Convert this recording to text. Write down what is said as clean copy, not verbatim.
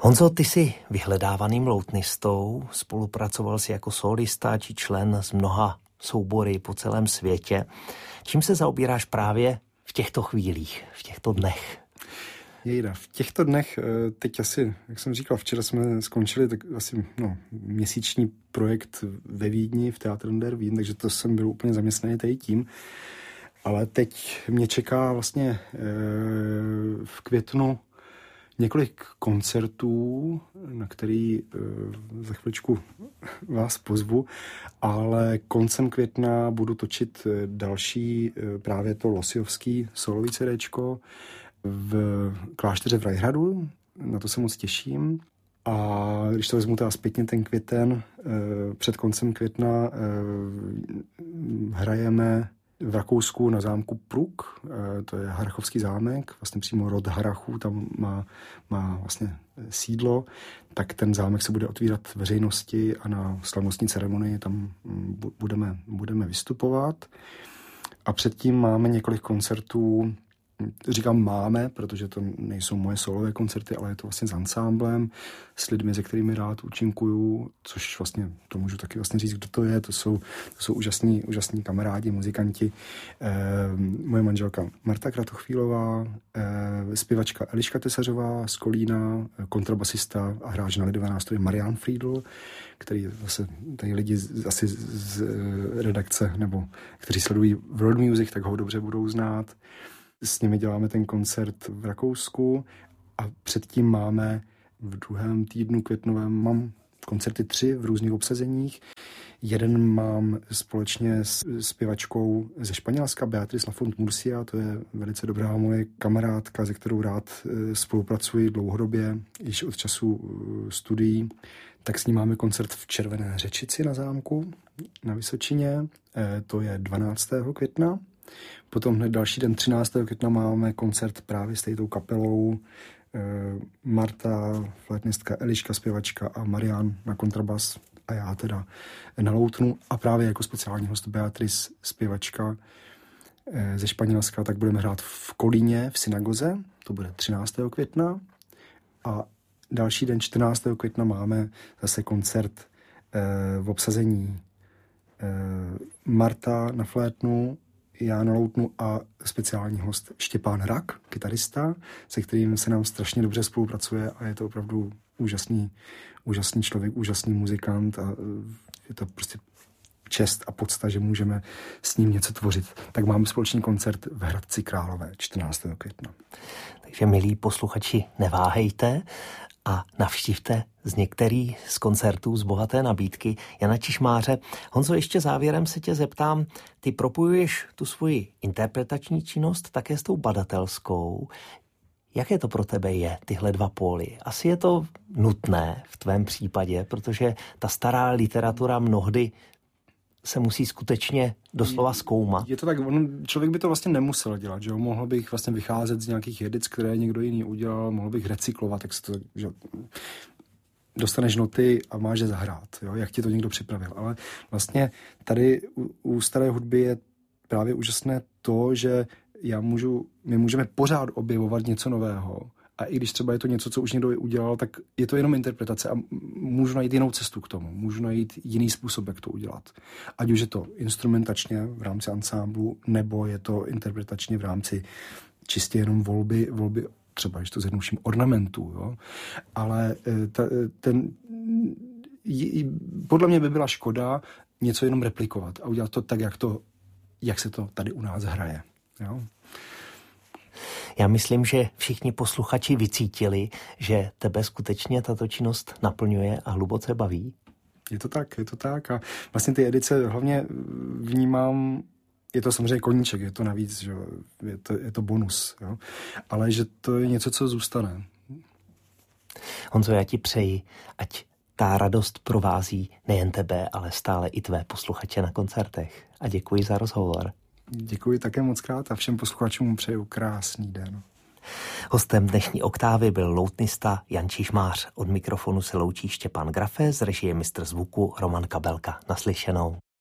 Honzo, ty jsi vyhledávaným loutnistou, spolupracoval jsi jako solista či člen s mnoha soubory po celém světě. Čím se zaobíráš právě v těchto chvílích, v těchto dnech? Jejda, v těchto dnech, teď asi, jak jsem říkal, včera jsme skončili tak asi měsíční projekt ve Vídni, v Teatru der Wien, takže to jsem byl úplně zaměstnaný tady tím. Ale teď mě čeká vlastně v květnu několik koncertů, na který za chviličku vás pozvu, ale koncem května budu točit další právě to losjovský solový CDčko v klášteře v Rajhradu. Na to se moc těším. A když to vezmu teda zpětně ten květen, před koncem května hrajeme v Rakousku na zámku Pruk, to je Harrachovský zámek, vlastně přímo rod Harrachů tam má vlastně sídlo, tak ten zámek se bude otvírat veřejnosti a na slavnostní ceremonii tam budeme vystupovat. A předtím máme několik koncertů, říkám máme, protože to nejsou moje solové koncerty, ale je to vlastně s ansámblem, s lidmi, se kterými rád účinkuju, což vlastně to můžu taky vlastně říct, kdo to je. To jsou úžasní kamarádi, muzikanti. Moje manželka Marta Kratochvílová, zpěvačka Eliška Tesařová z Kolína, kontrabasista a hráč na lidové nástroje Marian Friedl, který zase tady lidi asi z redakce, nebo kteří sledují world music, tak ho dobře budou znát. S nimi děláme ten koncert v Rakousku a předtím máme v druhém týdnu květnovém, mám koncerty 3 v různých obsazeních. Jeden mám společně s zpěvačkou ze Španělska, Beatriz Lafont Murcia, to je velice dobrá moje kamarádka, se kterou rád spolupracuji dlouhodobě, již od času studií. Tak s ní máme koncert v Červené Řečici na zámku na Vysočině, to je 12. května. Potom hned další den 13. května máme koncert právě s tou kapelou Marta, flétnistka, Eliška, zpěvačka a Marian na kontrabas a já teda na loutnu a právě jako speciální host Beatriz, zpěvačka ze Španělska, tak budeme hrát v Kolíně v synagoze, to bude 13. května a další den 14. května máme zase koncert v obsazení Marta na flétnu, já na loutnu a speciální host Štěpán Rak, kytarista, se kterým se nám strašně dobře spolupracuje a je to opravdu úžasný člověk, úžasný muzikant a je to prostě čest a podsta, že můžeme s ním něco tvořit. Tak máme společný koncert v Hradci Králové 14. května. Takže milí posluchači, neváhejte a navštivte z některých z koncertů z bohaté nabídky Jana Čižmáře. Honzo, ještě závěrem se tě zeptám, ty propojuješ tu svoji interpretační činnost také s tou badatelskou. Jaké to pro tebe je, tyhle dva póly? Asi je to nutné v tvém případě, protože ta stará literatura mnohdy se musí skutečně doslova zkoumat. Je to tak, člověk by to vlastně nemusel dělat, že jo? Mohl bych vlastně vycházet z nějakých edic, které někdo jiný udělal, mohl bych recyklovat, tak se to, že dostaneš noty a máš je zahrát, jo? Jak ti to někdo připravil. Ale vlastně tady u staré hudby je právě úžasné to, že my můžeme pořád objevovat něco nového. A i když třeba je to něco, co už někdo udělal, tak je to jenom interpretace a můžu najít jinou cestu k tomu. Můžu najít jiný způsob, jak to udělat. Ať už je to instrumentačně v rámci ansámblu, nebo je to interpretačně v rámci čistě jenom volby třeba, když to zjednoduším, ornamentů. Jo? Ale podle mě by byla škoda něco jenom replikovat a udělat to tak, jak se to tady u nás hraje. Jo? Já myslím, že všichni posluchači vycítili, že tebe skutečně tato činnost naplňuje a hluboce baví. Je to tak a vlastně ty edice hlavně vnímám, je to samozřejmě koníček, je to navíc, že je to bonus, jo? Ale že to je něco, co zůstane. Honzo, já ti přeji, ať ta radost provází nejen tebe, ale stále i tvé posluchače na koncertech. A děkuji za rozhovor. Děkuji také moc krát a všem posluchačům přeju krásný den. Hostem dnešní oktávy byl loutnista Jan Čižmář. Od mikrofonu se loučí Štěpán Grafe, z režie mistr zvuku Roman Kabelka. Naslyšenou.